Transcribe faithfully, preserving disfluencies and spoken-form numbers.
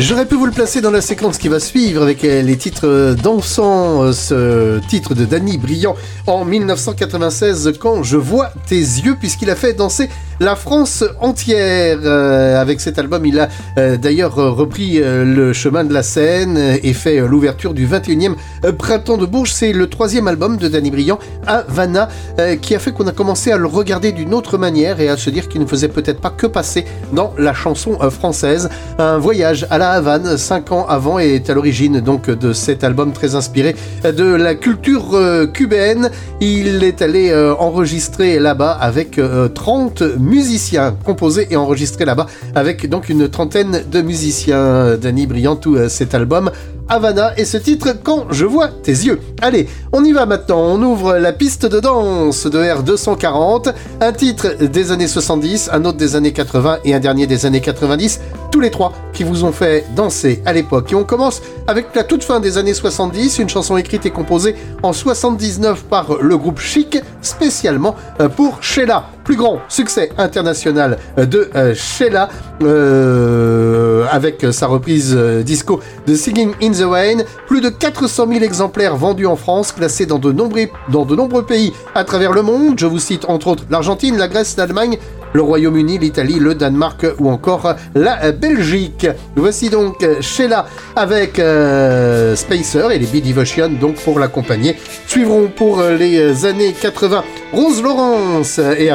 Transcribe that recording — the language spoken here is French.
J'aurais pu vous le placer dans la séquence qui va suivre avec les titres dansants, ce titre de Danny Briand en dix-neuf cent quatre-vingt-seize, Quand je vois tes yeux, puisqu'il a fait danser la France entière. Euh, avec cet album, il a euh, d'ailleurs repris euh, le chemin de la Seine et fait euh, l'ouverture du vingt et unième euh, Printemps de Bourges. C'est le troisième album de Danny Briand, Havana, euh, qui a fait qu'on a commencé à le regarder d'une autre manière et à se dire qu'il ne faisait peut-être pas que passer dans la chanson euh, française. Un voyage à la Havane, cinq ans avant, est à l'origine donc de cet album très inspiré de la culture euh, cubaine. Il est allé euh, enregistrer là-bas avec euh, trente musiciens, composé et enregistré là-bas avec donc une trentaine de musiciens. Danny Briand, tout euh, cet album Havana et ce titre Quand je vois tes yeux. Allez, on y va maintenant, on ouvre la piste de danse de R deux cent quarante, un titre des années soixante-dix, un autre des années quatre-vingts et un dernier des années quatre-vingt-dix, tous les trois qui vous ont fait danser à l'époque. Et on commence avec la toute fin des années soixante-dix, une chanson écrite et composée en soixante-dix-neuf par le groupe Chic, spécialement pour Sheila. Plus grand succès international de euh, Sheila, euh, avec sa reprise euh, disco de Singing in the Rain. Plus de quatre cent mille exemplaires vendus en France, classés dans de nombreux, dans de nombreux pays à travers le monde. Je vous cite entre autres l'Argentine, la Grèce, l'Allemagne, le Royaume-Uni, l'Italie, le Danemark ou encore la Belgique. Voici donc Sheila avec euh, Spacer et les B-Devotion donc pour l'accompagner. Suivront pour les années quatre-vingts Rose Laurence et